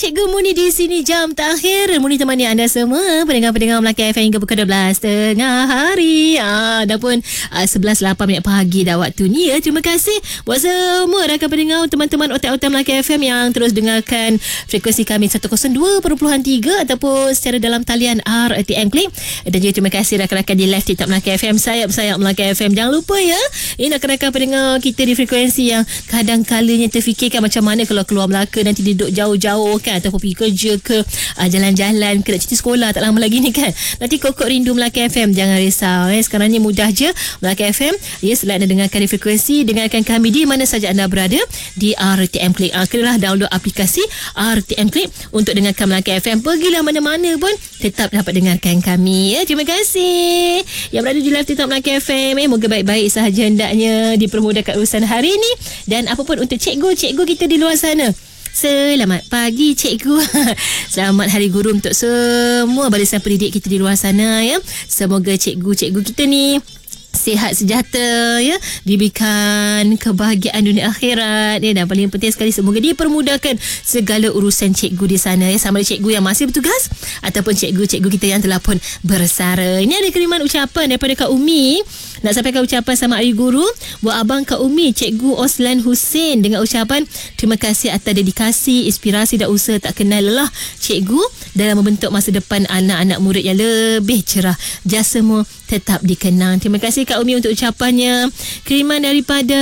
Cikgu Muni di sini jam terakhir. Muni temani anda semua pendengar-pendengar Melaka FM hingga pukul 12 tengah hari. Dah pun 11.08 minit pagi dah waktu ni ya. Terima kasih buat semua rakan pendengar, teman-teman otak-otak Melaka FM yang terus dengarkan frekuensi kami 102.3 ataupun secara dalam talian RTM Klik. Dan juga terima kasih rakan-rakan di live TikTok Melaka FM, sayap-sayap Melaka FM. Jangan lupa ya, ini rakan-rakan pendengar kita di frekuensi yang kadang-kalanya terfikirkan macam mana kalau keluar Melaka nanti duduk jauh-jauh kan, ataupun pergi kerja ke jalan-jalan ke, nak cuti sekolah tak lama lagi ni kan. Nanti kokok rindu Melaka FM. Jangan risau sekarang ni mudah je. Melaka FM ya, selain anda dengarkan di frekuensi, dengarkan kami di mana saja anda berada di RTM Klik. Kenalah download aplikasi RTM Klik untuk dengarkan Melaka FM. Pergilah mana-mana pun tetap dapat dengarkan kami ya. Terima kasih yang berada di live TikTok Melaka FM. Moga baik-baik sahaja hendaknya, dipermudahkan urusan hari ni. Dan apa pun untuk cikgu-cikgu kita di luar sana, selamat pagi cikgu. Selamat Hari Guru untuk semua barisan pendidik kita di luar sana ya. Semoga cikgu-cikgu kita ni sihat sejahtera ya, diberikan kebahagiaan dunia akhirat ya, dan paling penting sekali semoga dipermudahkan segala urusan cikgu di sana ya, sama ada cikgu yang masih bertugas ataupun cikgu-cikgu kita yang telah pun bersara. Ini ada kiriman ucapan daripada Kak Umi, nak sampaikan ucapan sama Hari Guru buat abang Kak Umi, Cikgu Oslan Hussein, dengan ucapan terima kasih atas dedikasi, inspirasi dan usaha tak kenal lelah cikgu dalam membentuk masa depan anak-anak murid yang lebih cerah. Jasamu tetap dikenang. Terima kasih Kak Umi untuk ucapannya. Kiriman daripada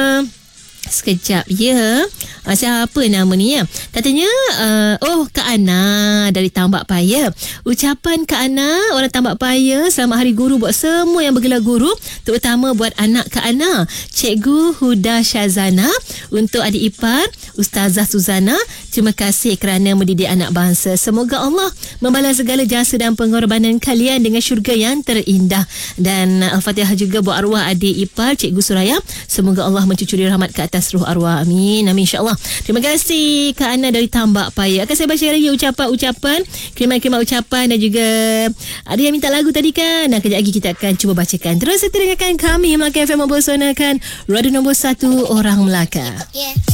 sekejap ya, siapa nama ni ya, katanya Kak Ana dari Tambak Paya. Ucapan Kak Ana, orang Tambak Paya, selamat Hari Guru buat semua yang bergelar guru, terutama buat anak Kak Ana, Cikgu Huda Syazana. Untuk adik ipar Ustazah Suzana, terima kasih kerana mendidik anak bangsa. Semoga Allah membalas segala jasa dan pengorbanan kalian dengan syurga yang terindah. Dan Al-Fatihah juga buat arwah adik ipar Cikgu Suraya, semoga Allah mencucuri rahmat ke atas ruh arwah. Amin, amin insyaAllah. Terima kasih Kak Ana dari Tambak Paya. Akan saya baca lagi ucapan-ucapan, kiriman-kiriman ucapan, dan juga ada yang minta lagu tadi kan. Kejap lagi kita akan cuba bacakan. Terus dengarkan kami Melaka FM mempersonakan radio nombor 1 orang Melaka.